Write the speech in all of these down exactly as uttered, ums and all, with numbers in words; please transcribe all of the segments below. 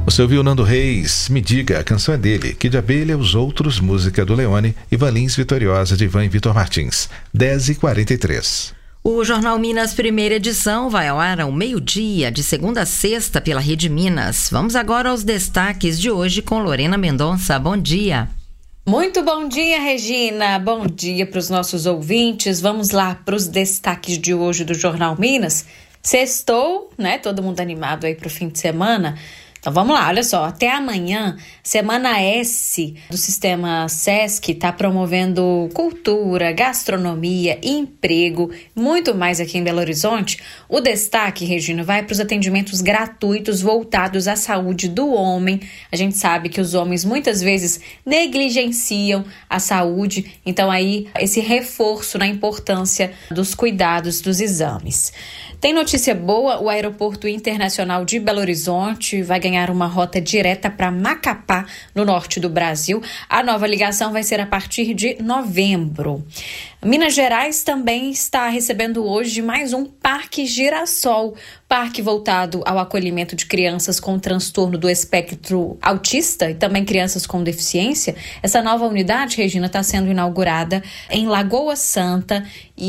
Você ouviu Nando Reis, Me Diga, a canção é dele. Kid Abelha, Os Outros, música do Leone. E Valins Vitoriosa, de Ivan e Vitor Martins. dez e quarenta e três. O Jornal Minas, primeira edição, vai ao ar ao meio-dia, de segunda a sexta, pela Rede Minas. Vamos agora aos destaques de hoje com Lorena Mendonça. Bom dia. Muito bom dia, Regina. Bom dia para os nossos ouvintes. Vamos lá para os destaques de hoje do Jornal Minas. Sextou, né? Todo mundo animado aí para o fim de semana. Então vamos lá, olha só, até amanhã, Semana S do Sistema Sesc está promovendo cultura, gastronomia, emprego, muito mais aqui em Belo Horizonte. O destaque, Regina, vai para os atendimentos gratuitos voltados à saúde do homem. A gente sabe que os homens muitas vezes negligenciam a saúde, então aí esse reforço na importância dos cuidados dos exames. Tem notícia boa, o Aeroporto Internacional de Belo Horizonte vai ganhar uma rota direta para Macapá, no norte do Brasil. A nova ligação vai ser a partir de novembro. Minas Gerais também está recebendo hoje mais um Parque Girassol, parque voltado ao acolhimento de crianças com transtorno do espectro autista e também crianças com deficiência. Essa nova unidade, Regina, está sendo inaugurada em Lagoa Santa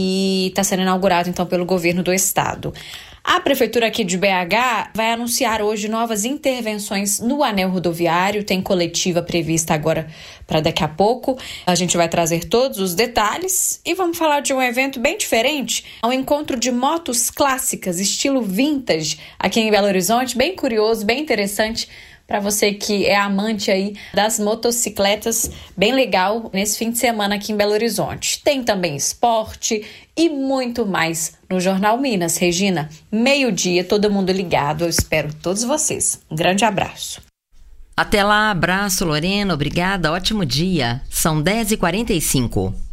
e está sendo inaugurada então pelo governo do estado. A Prefeitura aqui de B H vai anunciar hoje novas intervenções no anel rodoviário, tem coletiva prevista agora para daqui a pouco. A gente vai trazer todos os detalhes e vamos falar de um evento bem diferente, um encontro de motos clássicas, estilo vintage, aqui em Belo Horizonte, bem curioso, bem interessante, para você que é amante aí das motocicletas, bem legal nesse fim de semana aqui em Belo Horizonte. Tem também esporte e muito mais no Jornal Minas. Regina, meio-dia, todo mundo ligado. Eu espero todos vocês. Um grande abraço. Até lá, abraço, Lorena, obrigada, ótimo dia. São dez e quarenta e cinco.